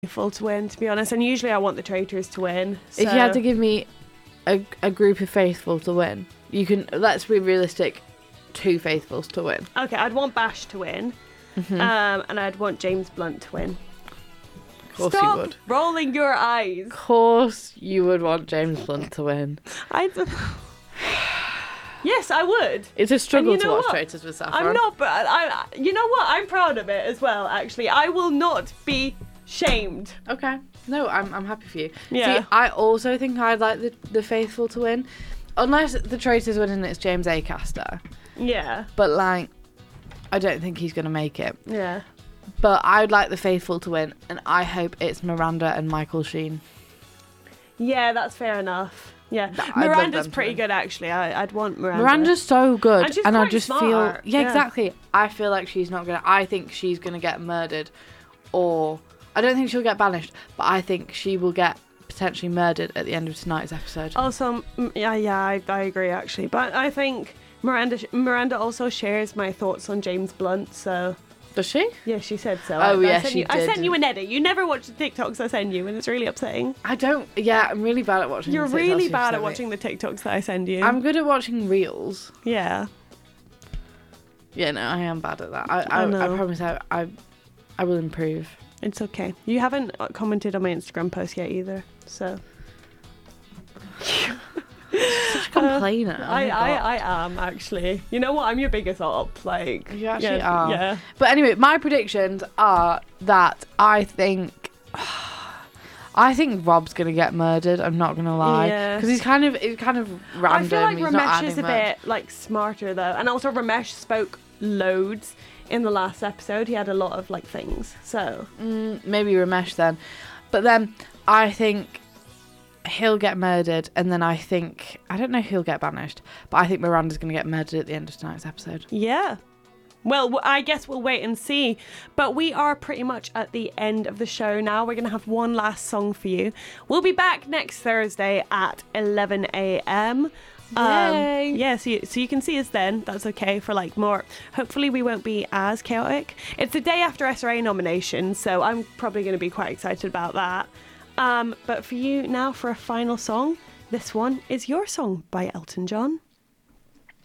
faithful to win, to be honest. And usually I want the traitors to win. So. If you had to give me a group of faithful to win, you can. Let's be realistic. 2 faithfuls to win. Okay, I'd want Bash to win. And I'd want James Blunt to win. Of course Stop you would. rolling your eyes. Of course you would want James Blunt to win. Yes, I would. It's a struggle to watch what? Traitors with Saffron. I'm not, but you know what? I'm proud of it as well, actually. I will not be shamed. Okay. No, I'm happy for you. Yeah. See, I also think I'd like the faithful to win. Unless the Traitors win and it's James Acaster. Yeah. But, like, I don't think he's going to make it. Yeah. But I'd like the faithful to win, and I hope it's Miranda and Michael Sheen. Yeah, that's fair enough. Yeah. I'd love Miranda's them to pretty win. good, actually. I'd want Miranda. Miranda's so good. And she's I quite just smart. feel... Yeah, Yeah. exactly. I feel like she's not going to... I think she's going to get murdered. Or... I don't think she'll get banished, but I think she will get potentially murdered at the end of tonight's episode. Also, I agree, actually. But I think Miranda also shares my thoughts on James Blunt, so... Does she? Yeah, she said so. Oh, yeah, sent she you, I did. sent you an edit. You never watch the TikToks I send you, and it's really upsetting. I don't... Yeah, I'm really bad at watching You're the TikToks really you've bad sent at me. watching the TikToks that I send you. I'm good at watching reels. Yeah. Yeah, no, I am bad at that. I I know. promise I will improve. It's okay. You haven't commented on my Instagram post yet either, so... Such a complainer. Oh my God. I am, actually. You know what? I'm your biggest op. Like, You actually yeah, are. Yeah. But anyway, my predictions are that I think Rob's gonna get murdered. I'm not gonna lie, Yeah. because it's kind of random. I feel like He's not Ramesh adding is a much. bit like smarter though, and also Ramesh spoke loads in the last episode. He had a lot of like things, so Maybe Ramesh then, but then I think he'll get murdered, and then I don't know who'll get banished, but I think Miranda's gonna get murdered at the end of tonight's episode. yeah. Well, I guess we'll wait and see. But we are pretty much at the end of the show now. We're going to have one last song for you. We'll be back next Thursday at 11 a.m. Yay. Yeah, so you can see us then. That's okay for like more. Hopefully we won't be as chaotic. It's the day after SRA nominations, so I'm probably going to be quite excited about that. But for you now, for a final song, this one is Your Song by Elton John.